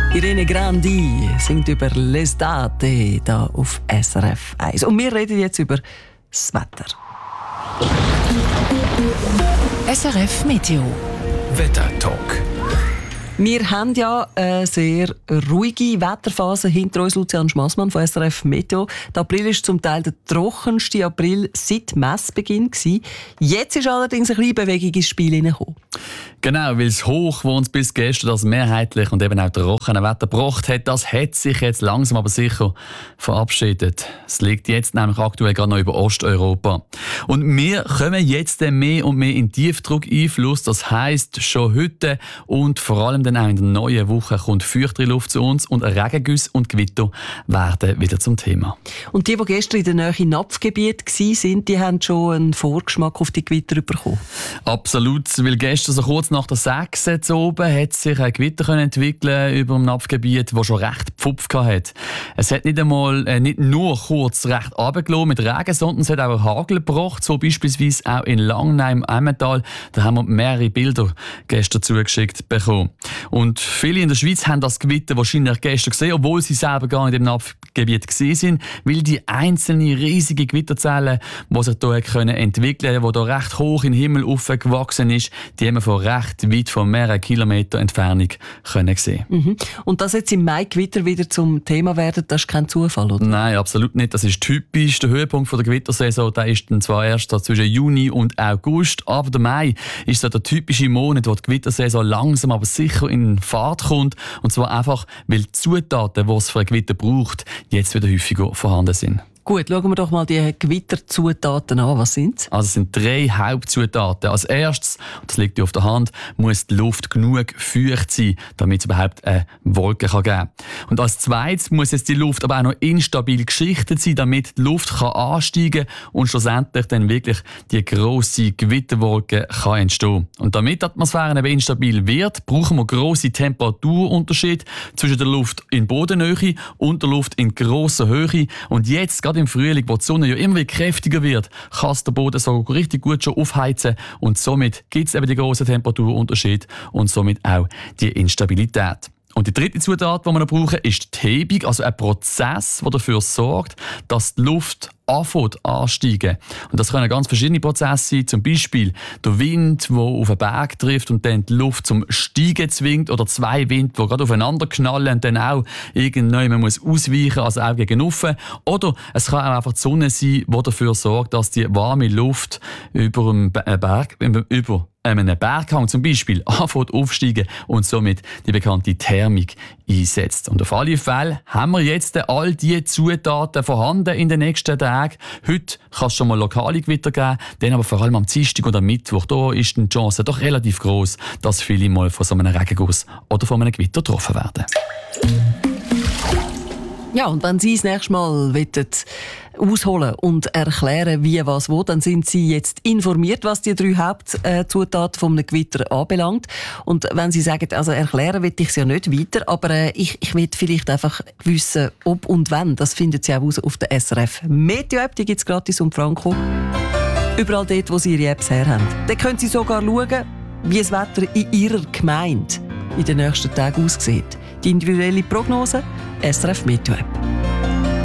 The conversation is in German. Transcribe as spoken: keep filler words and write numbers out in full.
Irene Grandi singt über «L'estate» da auf S R F eins. Und wir reden jetzt über das Wetter. S R F Meteo. Wettertalk. Wir haben ja eine sehr ruhige Wetterphase hinter uns. Lucian Schmassmann von S R F Meteo. Der April war zum Teil der trockenste April seit Messbeginn. Jetzt ist allerdings eine kleine Bewegung ins Spiel hineingekommen. Genau, weil das Hoch, das uns bis gestern das mehrheitlich und eben auch trockene Wetter gebracht hat, das hat sich jetzt langsam aber sicher verabschiedet. Es liegt jetzt nämlich aktuell gerade noch über Osteuropa. Und wir kommen jetzt mehr und mehr in Tiefdruckeinfluss. Das heisst, schon heute und vor allem dann auch in der neuen Woche kommt feuchtere Luft zu uns und Regengüsse und Gewitter werden wieder zum Thema. Und die, die gestern in der Nähe Napfgebiet waren, die haben schon einen Vorgeschmack auf die Gewitter bekommen. Absolut, weil gestern so kurz nach der sechs jetzt oben hat sich ein Gewitter können entwickeln über dem Napfgebiet, das schon recht Pfupf hatte. Es hat nicht einmal, äh, nicht nur kurz recht runtergelassen mit Regen, sondern es hat auch Hagel gebracht, so beispielsweise auch in Langnau im Emmental. Da haben wir mehrere Bilder gestern zugeschickt bekommen. Und viele in der Schweiz haben das Gewitter wahrscheinlich gestern gesehen, obwohl sie selber gar nicht im Napfgebiet gesehen sind, weil die einzelnen riesigen Gewitterzellen, die sich hier können entwickeln, die hier recht hoch in den Himmel aufgewachsen ist, die haben wir von recht weit, von mehreren Kilometern Entfernung können sehen. Mhm. Und dass jetzt im Mai Gewitter wieder zum Thema werden, das ist kein Zufall, oder? Nein, absolut nicht. Das ist typisch. Der Höhepunkt der Gewittersaison, der ist dann zwar erst zwischen Juni und August, aber der Mai ist so der typische Monat, wo die Gewittersaison langsam aber sicher in Fahrt kommt. Und zwar einfach, weil die Zutaten, die es für ein Gewitter braucht, jetzt wieder häufiger vorhanden sind. Gut, schauen wir doch mal die Gewitterzutaten an. Was sind Also es sind drei Hauptzutaten. Als erstes, das liegt ja auf der Hand, muss die Luft genug feucht sein, damit es überhaupt eine Wolke geben kann. Und als zweites muss jetzt die Luft aber auch noch instabil geschichtet sein, damit die Luft kann ansteigen und schlussendlich dann wirklich die grosse Gewitterwolke kann entstehen. Und damit die Atmosphäre eben instabil wird, brauchen wir grosse Temperaturunterschiede zwischen der Luft in Bodennähe und der Luft in grosser Höhe. Und jetzt, gerade im Frühling, wo die Sonne ja immer kräftiger wird, kann es der Boden so richtig gut schon aufheizen und somit gibt es eben die grossen Temperaturunterschiede und somit auch die Instabilität. Und die dritte Zutat, die wir noch brauchen, ist die Hebung, also ein Prozess, der dafür sorgt, dass die Luft anfängt ansteigen. Und das können ganz verschiedene Prozesse sein, zum Beispiel der Wind, der auf einen Berg trifft und dann die Luft zum Steigen zwingt, oder zwei Winde, die gerade aufeinander knallen und dann auch irgendjemand muss ausweichen, also auch gegen offen. Oder es kann auch einfach die Sonne sein, die dafür sorgt, dass die warme Luft über einen Berg, über einem Berghang zum Beispiel anfängt aufsteigen und somit die bekannte Thermik einsetzt. Und auf alle Fälle haben wir jetzt all diese Zutaten vorhanden in den nächsten Tagen. Heute kann es schon mal lokale Gewitter geben, dann aber vor allem am Dienstag und am Mittwoch. Da ist die Chance doch relativ groß, dass viele mal von so einem Regenguss oder von einem Gewitter getroffen werden. Ja, und wenn Sie das nächste Mal wollen, ausholen und erklären, wie, was, wo, dann sind Sie jetzt informiert, was die drei Hauptzutaten von einem Gewitter anbelangt. Und wenn Sie sagen, also erklären will ich es ja nicht weiter, aber äh, ich, ich will vielleicht einfach wissen, ob und wenn, das finden Sie auch raus auf der S R F Meteo-App, die gibt es gratis und franko. Überall dort, wo Sie Ihre Apps her haben. Dann können Sie sogar schauen, wie das Wetter in Ihrer Gemeinde in den nächsten Tagen aussieht. Die individuelle Prognose, S R F Meteo-App.